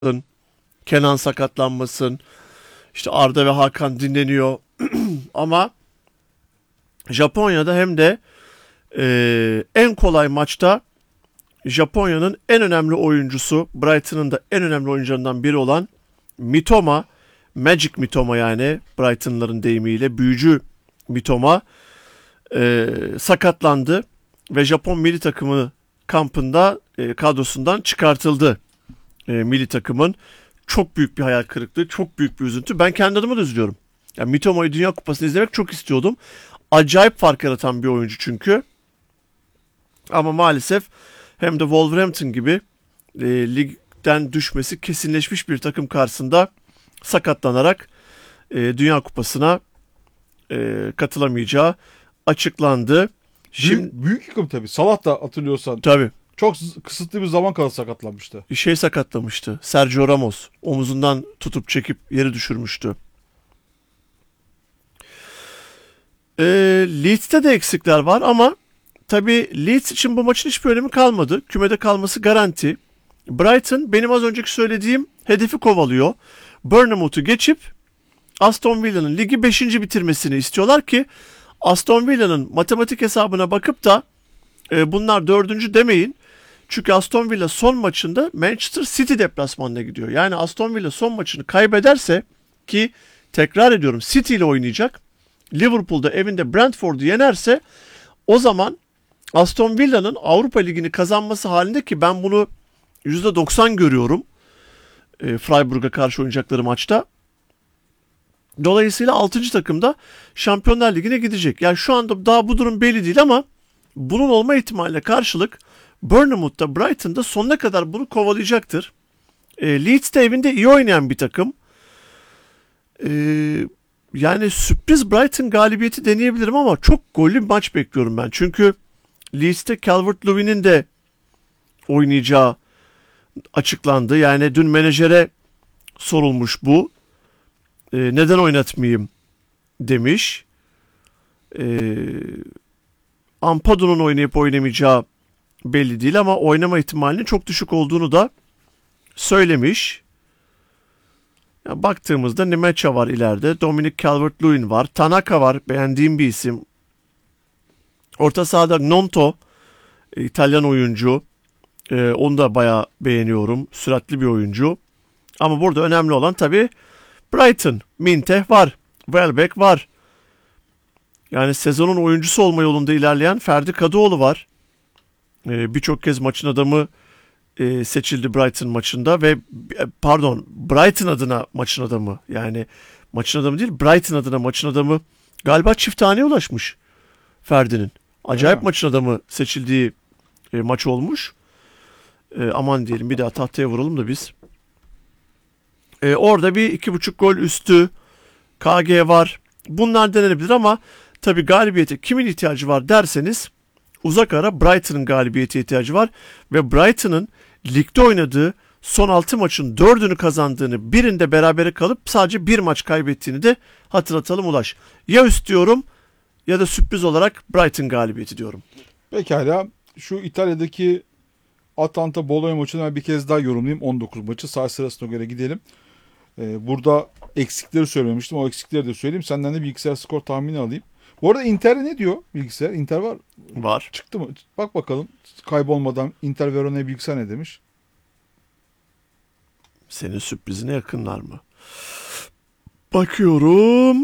Kenan sakatlanmasın. İşte Arda ve Hakan dinleniyor. Ama Japonya'da hem de en kolay maçta Japonya'nın en önemli oyuncusu, Brighton'ın da en önemli oyuncularından biri olan Mitoma, Magic Mitoma, yani Brighton'ların deyimiyle büyücü Mitoma sakatlandı ve Japon milli takımı kampında kadrosundan çıkartıldı. Milli takımın çok büyük bir hayal kırıklığı, çok büyük bir üzüntü. Ben kendi adıma da üzülüyorum. Yani Mitoma'yı Dünya Kupası'nda izlemek çok istiyordum. Acayip fark yaratan bir oyuncu çünkü. Ama maalesef hem de Wolverhampton gibi ligden düşmesi kesinleşmiş bir takım karşısında sakatlanarak Dünya Kupası'na katılamayacağı açıklandı. Şimdi büyük yıkım tabii. Salah da hatırlıyorsan Tabii çok kısıtlı bir zaman kala sakatlanmıştı. sakatlamıştı. Sergio Ramos omuzundan tutup çekip yere düşürmüştü. Leeds'te de eksikler var ama tabii Leeds için bu maçın hiçbir önemi kalmadı. Kümede kalması garanti. Brighton benim az önceki söylediğim hedefi kovalıyor. Bournemouth'u geçip Aston Villa'nın ligi 5. bitirmesini istiyorlar ki Aston Villa'nın matematik hesabına bakıp da bunlar 4. demeyin. Çünkü Aston Villa son maçında Manchester City deplasmanına gidiyor. Yani Aston Villa son maçını kaybederse, ki tekrar ediyorum City ile oynayacak, Liverpool'da evinde Brentford'u yenerse o zaman Aston Villa'nın Avrupa Ligi'ni kazanması halinde, ki ben bunu %90 görüyorum Freiburg'a karşı oynayacakları maçta. Dolayısıyla 6. takımda Şampiyonlar Ligi'ne gidecek. Yani şu anda daha bu durum belli değil ama bunun olma ihtimaline karşılık Bournemouth'ta, Brighton'da sonuna kadar bunu kovalayacaktır. Leeds de evinde iyi oynayan bir takım. Yani sürpriz Brighton galibiyeti deneyebilirim ama çok gollü bir maç bekliyorum ben. Çünkü Leeds'te Calvert-Lewin'in de oynayacağı açıklandı. Yani dün menajere sorulmuş bu. Neden oynatmayayım demiş. Ampadu'nun oynayıp oynamayacağı belli değil ama oynama ihtimalinin çok düşük olduğunu da söylemiş. Yani baktığımızda Nemecha var ileride. Dominic Calvert-Lewin var. Tanaka var. Beğendiğim bir isim. Orta sahada Gnonto, İtalyan oyuncu. Onu da bayağı beğeniyorum. Süratli bir oyuncu. Ama burada önemli olan tabii Brighton. Minteh var. Welbeck var. Yani sezonun oyuncusu olma yolunda ilerleyen Ferdi Kadıoğlu var. Birçok kez maçın adamı seçildi Brighton maçında ve Brighton adına maçın adamı, yani maçın adamı değil Brighton adına maçın adamı galiba çift taneye ulaşmış Ferdi'nin. Acayip maçın adamı seçildiği maç olmuş. Aman diyelim, bir daha tahtaya vuralım da biz. Orada bir 2,5 gol üstü KG var. Bunlar denenebilir ama tabii galibiyete kimin ihtiyacı var derseniz uzak ara Brighton'ın galibiyete ihtiyacı var ve Brighton'ın ligde oynadığı son 6 maçın 4'ünü kazandığını, birinde berabere kalıp sadece bir maç kaybettiğini de hatırlatalım Ulaş. Ya üst diyorum ya da sürpriz olarak Brighton galibiyeti diyorum. Pekala, şu İtalya'daki Atalanta Bologna maçını bir kez daha yorumlayayım. 19 maçı saat sırasına göre gidelim. Burada eksikleri söylemiştim. O eksikleri de söyleyeyim. Senden de bilgisayar skor tahmini alayım. Bu arada Inter ne diyor bilgisayar? Inter var. Var. Çıktı mı? Bak bakalım. Kaybolmadan Inter Verona'ya bilgisayar ne demiş? Senin sürprizine yakınlar mı? Bakıyorum.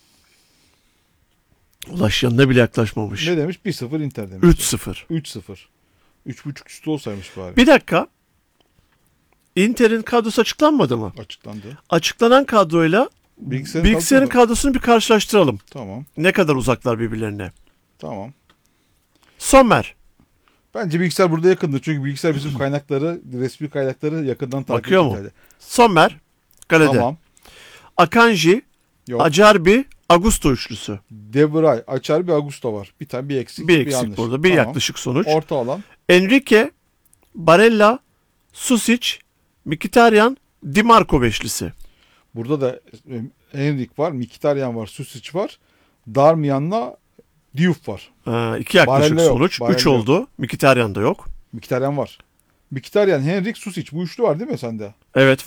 Ulaş yanına bile yaklaşmamış. Ne demiş? 1-0 Inter demiş. 3-0. 3-0. 3.5 üstü olsaymış bari. Bir dakika. Inter'in kadrosu açıklanmadı mı? Açıklandı. Açıklanan kadroyla bilgisayarın kadrosunu bir karşılaştıralım. Tamam. Ne kadar uzaklar birbirlerine. Tamam. Sommer. Bence bilgisayar burada yakındır. Çünkü bilgisayar bizim kaynakları, resmi kaynakları yakından takip bakıyor mu? Eder. Sommer. Kalede. Tamam. Akanji. Yok. Acerbi. Augusto üçlüsü. Debray, Açar, Augusto var. Bir tane bir eksik. Bir eksik yanlış. burada. Bir tamam. yaklaşık sonuç. Orta alan. Enrique. Barella. Susic. Mkhitaryan. Di Marco beşlisi. Burada da Enrique var, Mkhitaryan var, Susic var. Darmian'la Diouf var. İki yaklaşık Barella yok, sonuç. Barella 3 oldu. Mkhitaryan da yok. Mkhitaryan var. Mkhitaryan, Henrik, Susic bu üçlü var değil mi sende? Evet